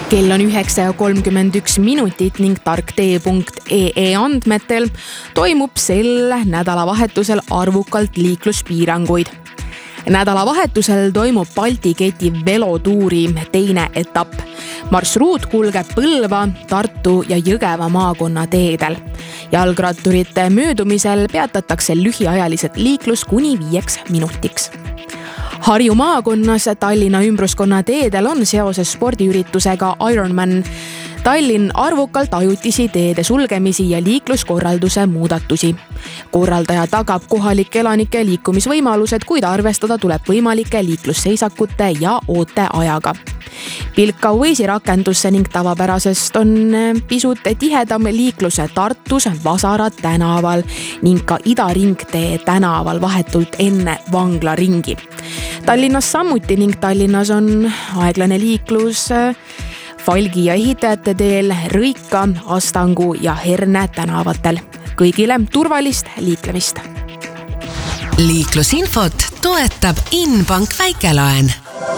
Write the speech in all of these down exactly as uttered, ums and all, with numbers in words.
Kell on üheksa ja kolmkümmend üks minutit ning tarktee punkt ee andmetel toimub sel nädalavahetusel arvukalt liikluspiiranguid. Nädalavahetusel toimub Balti keti velotuuri teine etapp. Marsruut kulgeb Põlva, Tartu ja Jõgeva maakonna teedel. Jalgratturite möödumisel peatatakse lühiajaliselt liiklus kuni viieks minutiks. Harju maakonnas Tallinna ümbruskonna teedel on seoses spordiüritusega Ironman Tallinn arvukalt ajutisi teede sulgemisi ja liikluskorralduse muudatusi. Korraldaja tagab kohalike elanike liikumisvõimalused, kuid arvestada tuleb võimalike liiklusseisakute ja ooteajaga. Pilka Waze'i rakendusse ning tavapärasest on pisut tihedam liikluse Tartus Vasara tänaval ning ka Ida ringtee tänaval vahetult enne Vangla ringi. Tallinnas samuti ning Tallinnas on aeglane liiklus Falgi ja ehitajate teel, Rõika, Astangu ja Herne tänavatel. Kõigile turvalist liiklemist. Liiklusinfot toetab Inbank väikelaen.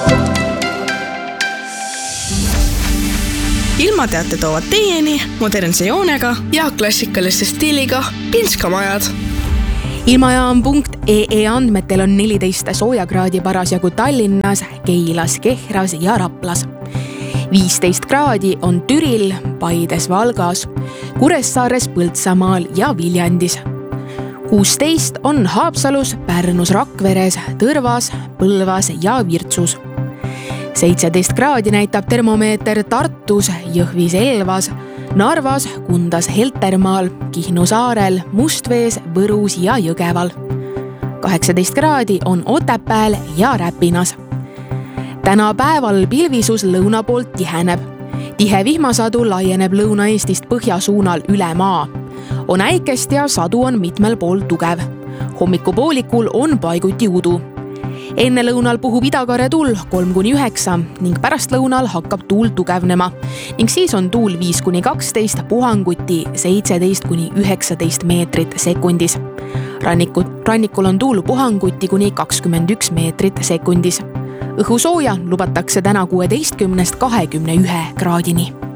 Ilmateate toovad teieni modernse joonega ja klassikaliste stiiliga Pinskamajad. Ilmajaam punkt ee andmetel on neliteist soojakraadi parasjagu Tallinnas, Keilas, Kehras ja Raplas. viisteist kraadi on Türil, Paides, Valgas, Kuressaares, Põltsamaal ja Viljandis. kuusteist on Haapsalus, Pärnus, Rakveres, Tõrvas, Põlvas ja Virtsus. seitseteist kraadi näitab termomeeter Tartus, Jõhvis, Elvas, Narvas, Kundas, Heltermaal, Kihnu saarel, Mustvees, Võrus ja Jõgeval. kaheksateist kraadi on Otepääl ja Räpinas. Täna päeval pilvisus lõuna poolt tiheneb. Tihe vihmasadu laieneb Lõuna-Eestist põhjasuunal üle maa. On äikest ja sadu on mitmel pool tugev. Hommikupoolikul on paiguti udu. Enne lõunal puhub idakare tuul kolm kuni üheksa ning pärast lõunal hakkab tuul tugevnema ning siis on tuul viis kuni kaksteist, puhanguti seitseteist kuni üheksateist meetrit sekundis. Rannikul, rannikul on tuul puhanguti kuni kakskümmend üks meetrit sekundis. Õhusooja lubatakse täna kuueteistkümnest kahekümne ühe kraadini.